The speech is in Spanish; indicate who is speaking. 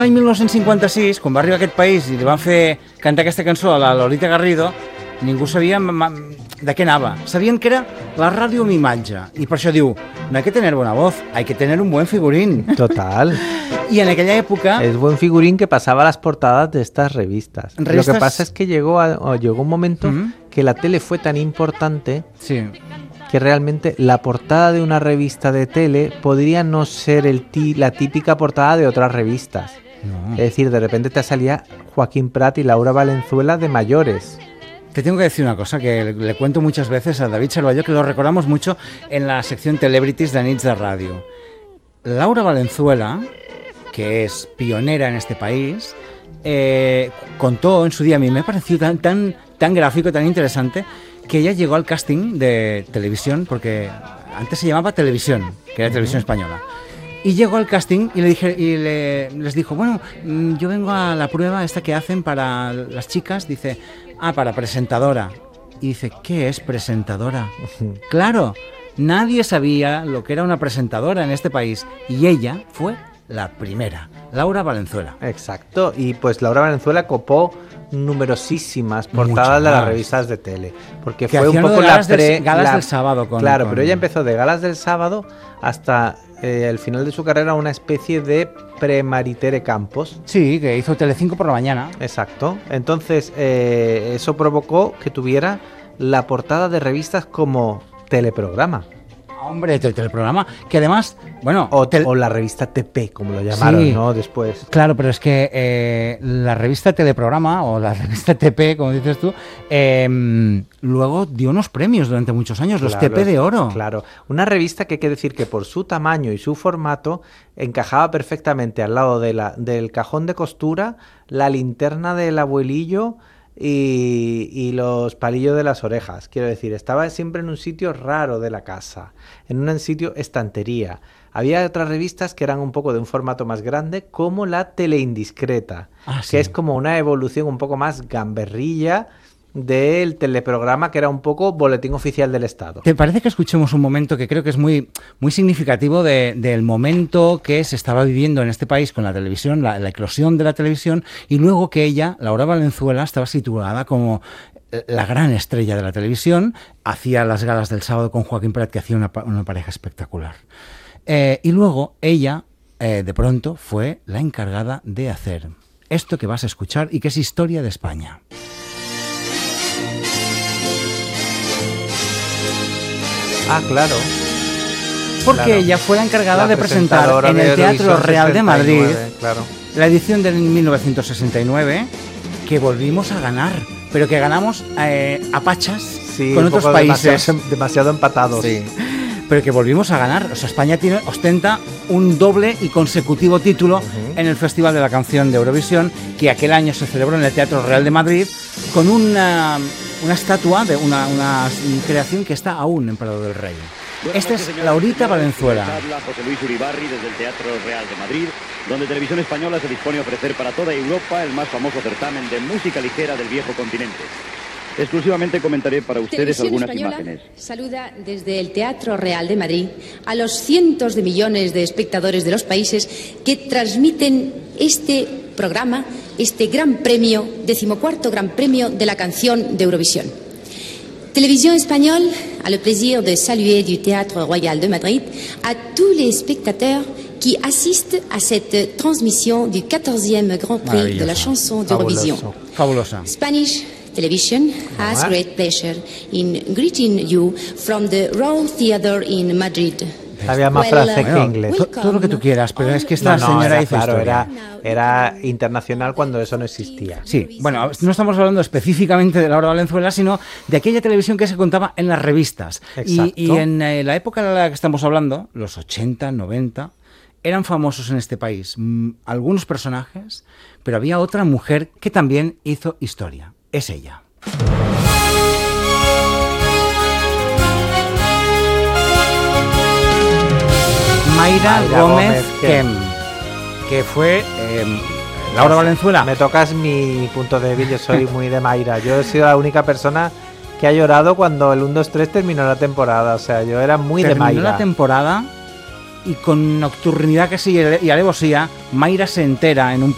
Speaker 1: L'any 1956, quan va arribar a aquest país i li van fer cantar aquesta cançó a la Lolita Garrido, ningú sabia de què anava. Sabien que era la ràdio amb imatge. I per això diu, no hay que tener buena voz, hay que tener un buen figurín.
Speaker 2: Total.
Speaker 1: Y en aquella época...
Speaker 2: Es buen figurín que pasaba a las portadas de estas revistas. Lo que pasa es que llegó un momento que la tele fue tan importante que realmente la portada de una revista de tele podría no ser la típica portada de otras revistas. No. Es decir, de repente te salía Joaquín Prat y Laura Valenzuela de mayores.
Speaker 1: Te tengo que decir una cosa que le cuento muchas veces a David Cervelló, que lo recordamos mucho en la sección Celebrities de Nits de Radio. Laura Valenzuela, que es pionera en este país, contó en su día, a mí me pareció tan gráfico, tan interesante, que ella llegó al casting de televisión, porque antes se llamaba Televisión, que era Televisión Española. Y llegó al casting y les dijo, bueno, yo vengo a la prueba esta que hacen para las chicas, dice, para presentadora. Y dice, ¿qué es presentadora? Claro, nadie sabía lo que era una presentadora en este país y ella fue la primera, Laura Valenzuela.
Speaker 2: Exacto, y pues Laura Valenzuela copó numerosísimas portadas de las revistas de tele, porque
Speaker 1: que
Speaker 2: fue un poco
Speaker 1: galas del sábado.
Speaker 2: Pero ella empezó de galas del sábado hasta el final de su carrera una especie de pre-Maritere Campos.
Speaker 1: Sí, que hizo Telecinco por la mañana.
Speaker 2: Exacto, entonces eso provocó que tuviera la portada de revistas como teleprograma.
Speaker 1: Hombre, teleprograma, que además, bueno...
Speaker 2: O la revista TP, como lo llamaron, sí, ¿no? Después.
Speaker 1: Claro, pero es que la revista Teleprograma, o la revista TP, como dices tú, luego dio unos premios durante muchos años, los TP de oro.
Speaker 2: Claro, una revista que hay que decir que por su tamaño y su formato encajaba perfectamente al lado del cajón de costura, la linterna del abuelillo... Y los palillos de las orejas, quiero decir, estaba siempre en un sitio raro de la casa, en un sitio estantería. Había otras revistas que eran un poco de un formato más grande, como la Teleindiscreta, que es como una evolución un poco más gamberrilla del teleprograma, que era un poco boletín oficial del Estado.
Speaker 1: ¿Te parece que escuchemos un momento que creo que es muy significativo del momento que se estaba viviendo en este país con la televisión, la eclosión de la televisión, y luego que ella, Laura Valenzuela, estaba situada como la gran estrella de la televisión, hacía las galas del sábado con Joaquín Prat, que hacía una pareja espectacular. Y luego ella, de pronto, fue la encargada de hacer esto que vas a escuchar y que es Historia de España.
Speaker 2: Claro.
Speaker 1: Porque ella fue la encargada de presentar en el Teatro Real de Madrid la edición de 1969, que volvimos a ganar, pero que ganamos a pachas con otros países.
Speaker 2: Demasiado empatados.
Speaker 1: Sí. Pero que volvimos a ganar. O sea, España ostenta un doble y consecutivo título en el Festival de la Canción de Eurovisión, que aquel año se celebró en el Teatro Real de Madrid, con una estatua de una creación que está aún en Prado del Rey. Esta es Laurita Valenzuela.
Speaker 3: Habla José Luis Uribarri desde el Teatro Real de Madrid, donde Televisión Española se dispone a ofrecer para toda Europa el más famoso certamen de música ligera del viejo continente. Exclusivamente comentaré para ustedes algunas imágenes.
Speaker 4: Saluda desde el Teatro Real de Madrid a los cientos de millones de espectadores de los países que transmiten este programa, este gran premio, 14º Gran Premio de la Canción de Eurovisión. Télévision Espagnole a le plaisir de saluer du Théâtre Royal de Madrid à tous les spectateurs qui assistent à cette transmission du 14e Grand Prix de la chanson d'Eurovision.
Speaker 1: Fabulosa.
Speaker 4: Spanish Television has great pleasure in greeting you from the Royal Theatre in Madrid.
Speaker 2: Había más francés que inglés.
Speaker 1: Todo lo que tú quieras, pero es que esta señora hizo historia.
Speaker 2: Era internacional cuando eso no existía.
Speaker 1: Sí, bueno, no estamos hablando específicamente de Laura Valenzuela, sino de aquella televisión que se contaba en las revistas. Y en la época de la que estamos hablando, los 80, 90, eran famosos en este país algunos personajes, pero había otra mujer que también hizo historia. Es ella. Mayra Gómez Kem, que fue Laura Valenzuela.
Speaker 2: Me tocas mi punto débil, yo soy muy de Mayra. Yo he sido la única persona que ha llorado cuando el 1, 2, 3 terminó la temporada. O sea, yo era muy de Mayra.
Speaker 1: Terminó la temporada y con nocturnidad casi y alevosía, Mayra se entera en un